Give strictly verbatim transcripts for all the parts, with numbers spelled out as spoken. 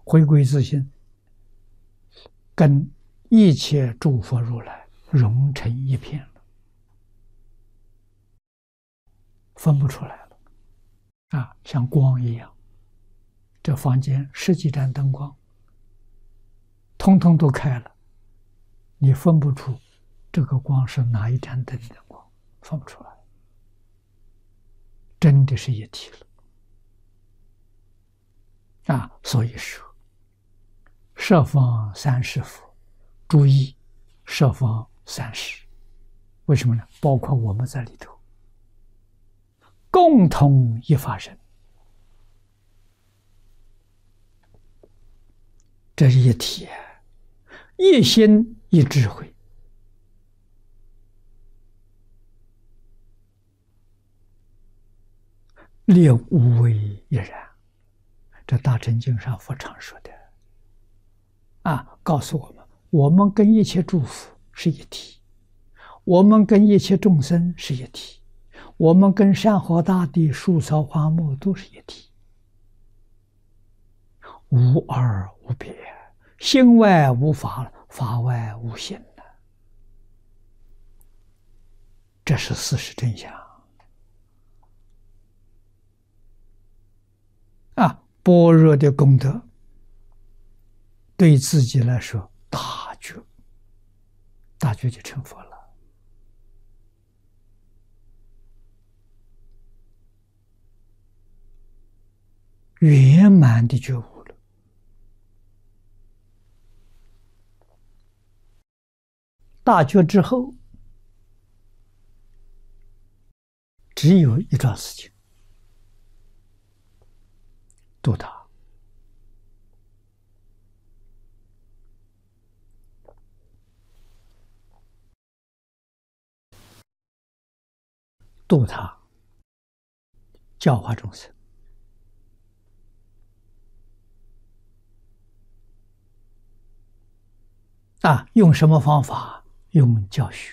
回归自性，跟一切诸佛如来融成一片了，分不出来了啊，像光一样。这房间十几盏灯光，通通都开了，你分不出这个光是哪一盏灯的光，分不出来，真的是一体了啊！所以说，十方三世佛，注意十方三世，为什么呢？包括我们在里头，共同一法身。这是一体，一心一智慧，列无为一然。这大乘经上佛常说的啊，告诉我们，我们跟一切诸佛是一体，我们跟一切众生是一体，我们跟山河大地、树草花木都是一体，无二无别，心外无法，法外无心的，这是事实真相啊！般若的功德对自己来说大觉，大觉就成佛了。圆满的觉悟了。大觉之后，只有一桩事情，度他。度他，教化众生。啊，用什么方法？用教学。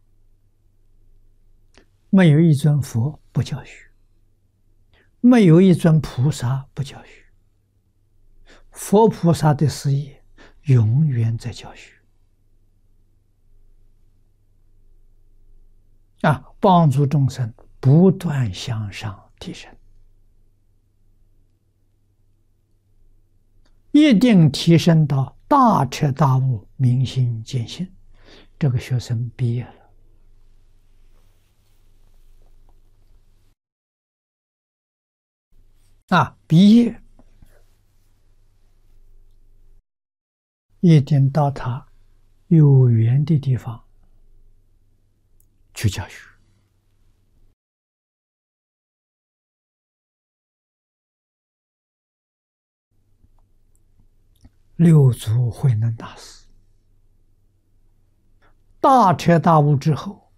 没有一尊佛不教学，没有一尊菩萨不教学。佛菩萨的事业永远在教学。啊，帮助众生不断向上提升，一定提升到大彻大悟、明心见性，这个学生毕业了。啊，毕业一定到他有缘的地方去教学。六祖慧能大师大彻大悟之后，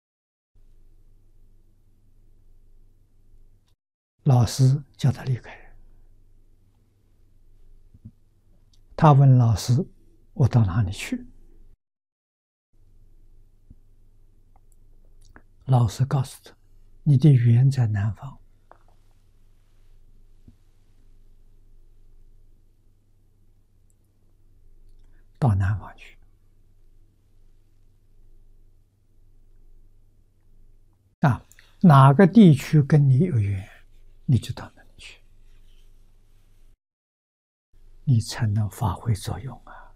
老师叫他离开。他问老师：“我到哪里去？”老师告诉他：“你的缘在南方。”到南方去。啊，哪个地区跟你有缘，你就到那里去，你才能发挥作用啊！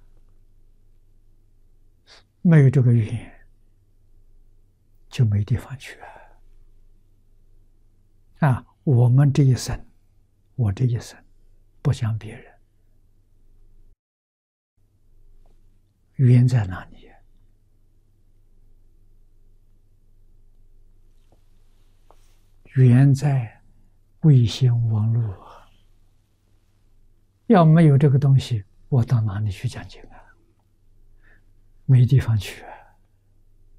没有这个缘，就没地方去啊！啊，我们这一生，我这一生，不讲别人，缘在哪里？缘在卫星网络。要没有这个东西，我到哪里去讲经啊？没地方去啊！